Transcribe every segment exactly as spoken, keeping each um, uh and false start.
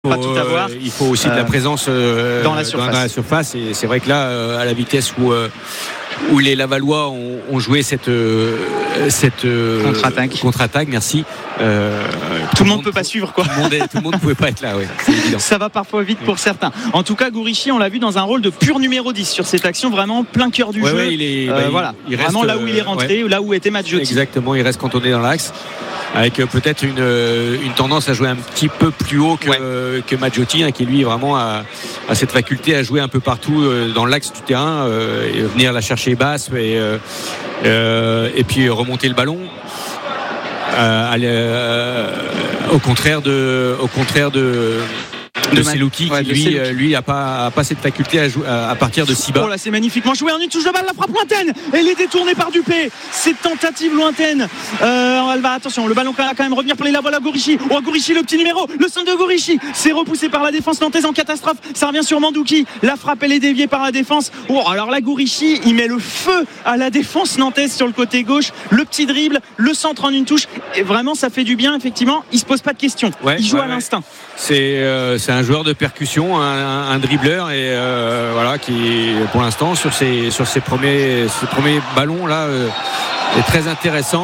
pas tout avoir. Euh, il faut aussi de la présence euh, dans, la surface. dans, dans la surface. Et c'est vrai que là, euh, à la vitesse où, euh, où les Lavallois ont, ont joué cette, euh, cette euh, contre-attaque. contre-attaque, merci. Euh, tout, tout le monde ne peut pas suivre, quoi. Tout le monde est, tout le monde ne pouvait pas être là, ouais, c'est évident. Ça va parfois vite pour certains. En tout cas, Gourichi, on l'a vu dans un rôle de pur numéro dix sur cette action, vraiment plein cœur du ouais, jeu. Ouais, il est, euh, bah, voilà, il, il vraiment reste, là où il est rentré, ouais. là où était Maggiotti. Exactement, il reste cantonné dans l'axe. Avec euh, peut-être une, euh, une tendance à jouer un petit peu plus haut que, ouais. euh, que Maggiotti, hein, qui lui vraiment a, a cette faculté à jouer un peu partout euh, dans l'axe du terrain, euh, et venir la chercher basse et, euh, euh, et puis remonter le ballon. Euh, euh, au contraire de, au contraire de. de Selouki ouais, qui lui, Selouki. lui a pas, a pas cette faculté à, jouer, à, à partir de si bas. Oh là, c'est magnifiquement joué en une touche de balle, la frappe lointaine, elle est détournée par Dupé, cette tentative lointaine, euh, elle va, attention, le ballon va quand même revenir pour les Lavallois. Gourichi, oh Gourichi, le petit numéro, le centre de Gourichi, c'est repoussé par la défense nantaise en catastrophe, ça revient sur Mandouki, la frappe elle est déviée par la défense. Oh, alors là Gourichi, il met le feu à la défense nantaise sur le côté gauche, le petit dribble, le centre en une touche, et vraiment ça fait du bien, effectivement, il se pose pas de questions, ouais, il joue ouais, à ouais. l'instinct. C'est, euh, c'est un joueur de percussion, un, un dribbleur, et euh, voilà, qui pour l'instant sur ses, sur ses premiers, ses premiers ballons là euh, est très intéressant.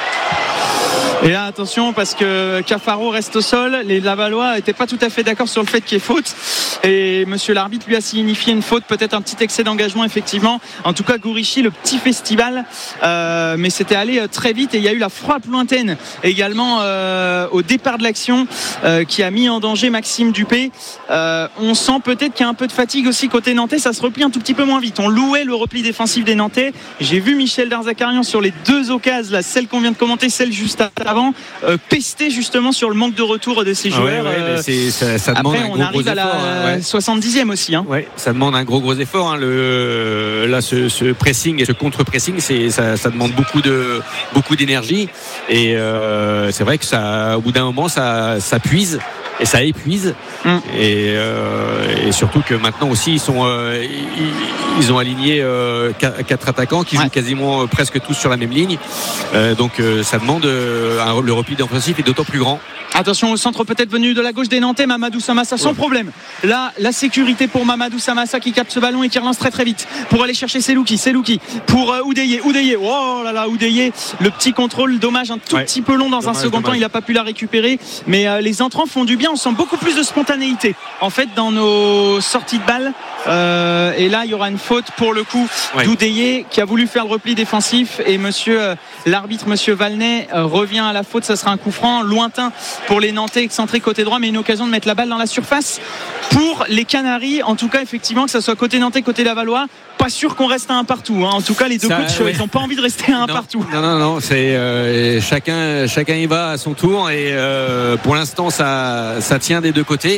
Et là attention, parce que Cafaro reste au sol, les Lavallois n'étaient pas tout à fait d'accord sur le fait qu'il y ait faute, et monsieur l'arbitre lui a signifié une faute, peut-être un petit excès d'engagement, effectivement. En tout cas Gourichi, le petit festival, euh, mais c'était allé très vite, et il y a eu la frappe lointaine également euh, au départ de l'action, euh, qui a mis en danger Maxime Dupé. euh, on sent peut-être qu'il y a un peu de fatigue aussi côté nantais, ça se replie un tout petit peu moins vite. On louait le repli défensif des Nantais. J'ai vu Michel Darzacarian sur les deux occasions, là, celle qu'on vient de commenter, celle juste avant, euh, pester justement sur le manque de retour de ces joueurs. Ah ouais, ouais, euh, c'est, ça, ça demande après un on gros, arrive gros à la effort, hein, ouais. soixante-dixième aussi, hein. Ouais, ça demande un gros gros effort, hein. Le, là ce, ce pressing et ce contre-pressing, c'est, ça, ça demande beaucoup, de, beaucoup d'énergie, et euh, c'est vrai que ça, au bout d'un moment ça, ça puise et ça épuise, mm. et, euh, et surtout que maintenant aussi ils sont euh, ils, ils ont aligné euh, quatre attaquants qui ouais. jouent quasiment euh, presque tous sur la même ligne, euh, donc euh, ça demande euh, un, le repli défensif est d'autant plus grand. Attention au centre peut-être venu de la gauche des Nantais, Mamadou Samassa sans ouais. problème. Là, la sécurité pour Mamadou Samassa qui capte ce ballon et qui relance très très vite pour aller chercher Selouki. Selouki pour euh, Oudeye. Oudeye, oh là là, Oudeye, le petit contrôle, dommage, un tout ouais. petit peu long dans dommage, un second dommage. temps, il n'a pas pu la récupérer. Mais euh, les entrants font du bien, on sent beaucoup plus de spontanéité en fait dans nos sorties de balles. Euh, et là, il y aura une faute pour le coup ouais. d'Oudeye qui a voulu faire le repli défensif, et monsieur euh, l'arbitre, monsieur Valnet, euh, revient à la faute. Ça sera un coup franc lointain pour les Nantais, excentrés côté droit, mais une occasion de mettre la balle dans la surface pour les Canaries. En tout cas, effectivement, que ça soit côté Nantais, côté Lavallois, pas sûr qu'on reste à un partout, hein. En tout cas, les deux ça, coachs, ouais. ils n'ont pas envie de rester à un non, partout. Non, non, non, c'est euh, chacun, chacun y va à son tour, et euh, pour l'instant, ça, ça tient des deux côtés.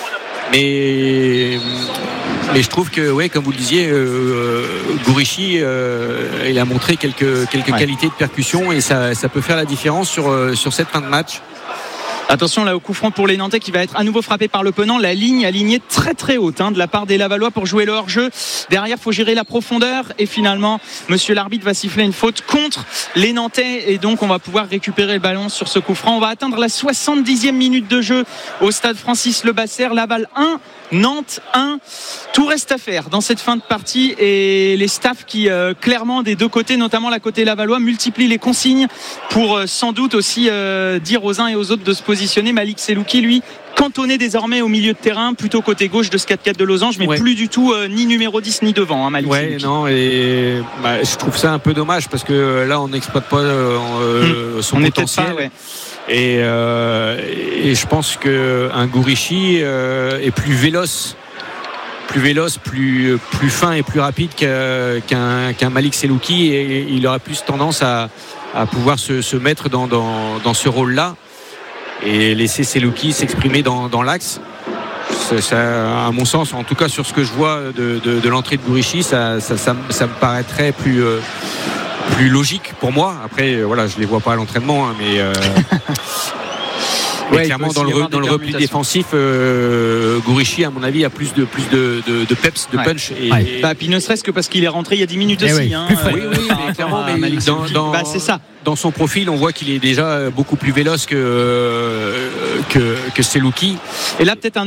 Mais, mais je trouve que, ouais, comme vous le disiez, euh, Gourichi, euh, il a montré quelques, quelques ouais. qualités de percussion, et ça, ça peut faire la différence sur, sur cette fin de match. Attention là au coup franc pour les Nantais qui va être à nouveau frappé par le Penant. La ligne alignée très très haute, hein, de la part des Lavallois pour jouer le hors-jeu. Derrière, il faut gérer la profondeur, et finalement monsieur l'arbitre va siffler une faute contre les Nantais, et donc on va pouvoir récupérer le ballon sur ce coup franc. On va atteindre la soixante-dixième minute de jeu au stade Francis Lebasser. Laval un, Nantes un. Tout reste à faire dans cette fin de partie, et les staffs qui euh, clairement des deux côtés, notamment la côté Lavallois, multiplient les consignes pour euh, sans doute aussi euh, dire aux uns et aux autres de se positionner. Malik Selouki, lui, cantonné désormais au milieu de terrain, plutôt côté gauche de ce quatre quatre de Losange, mais ouais. plus du tout euh, ni numéro dix ni devant, hein, Malik ouais, Selouki. Non, et bah, je trouve ça un peu dommage, parce que là on n'exploite pas euh, mmh. son on potentiel. Pas, ouais. et, euh, et je pense qu'un Gourichi euh, est plus véloce. plus véloce, plus, plus fin et plus rapide qu'un, qu'un Malik Selouki, et il aura plus tendance à, à pouvoir se, se mettre dans, dans, dans ce rôle-là et laisser Selouki s'exprimer dans, dans l'axe. Ça, ça, à mon sens, en tout cas sur ce que je vois de, de, de l'entrée de Gourichi, ça, ça, ça, ça me paraîtrait plus, euh, plus logique pour moi. Après, voilà, je ne les vois pas à l'entraînement, hein, mais... Euh... Ouais, clairement, dans le, dans le repli défensif, euh, Gourichi, à mon avis, a plus de, plus de, de, de peps, de ouais. punch. Et, ouais. bah, puis ne serait-ce que parce qu'il est rentré il y a dix minutes et aussi. Oui, hein, plus frais. Euh, oui, oui, mais clairement, mais dans, dans, bah, c'est ça. Dans son profil, on voit qu'il est déjà beaucoup plus véloce que, que, que Selouki. Et là, peut-être un